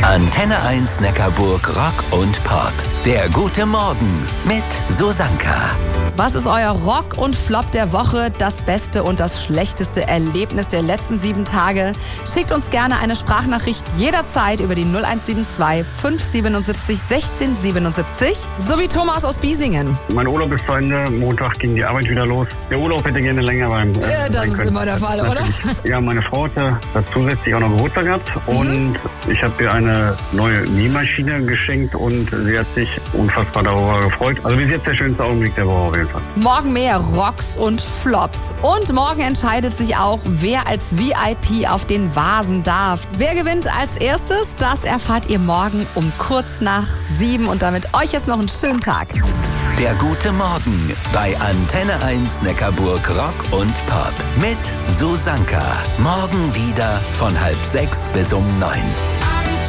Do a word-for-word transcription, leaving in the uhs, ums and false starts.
Antenne eins Neckarburg Rock und Pop. Der gute Morgen mit Susanka. Was ist euer Rock und Flop der Woche? Das beste und das schlechteste Erlebnis der letzten sieben Tage? Schickt uns gerne eine Sprachnachricht jederzeit über die null eins sieben zwei fünf sieben sieben eins sechs sieben sieben. Sowie Thomas aus Biesingen. Mein Urlaub ist zu Ende. Montag ging die Arbeit wieder los. Der Urlaub hätte gerne länger beim. Äh, Ja, das ist immer der Fall, oder? Ja, meine Frau hatte hat zusätzlich auch noch Geburtstag gehabt. Und Mhm. ich habe ihr eine neue Nähmaschine geschenkt und sie hat sich unfassbar darüber gefreut. Also bis jetzt der schönste Augenblick der Woche auf jeden Fall. Morgen mehr Rocks und Flops. Und morgen entscheidet sich auch, wer als V I P auf den Vasen darf. Wer gewinnt als erstes? Das erfahrt ihr morgen um kurz nach sieben. Und damit euch jetzt noch einen schönen Tag. Der gute Morgen bei Antenne eins Neckarburg Rock und Pop mit Susanka. Morgen wieder von halb sechs bis um neun.